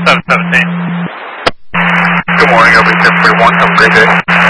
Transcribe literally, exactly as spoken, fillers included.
seven seventeen. Good morning, L B seven three one. Have a great day.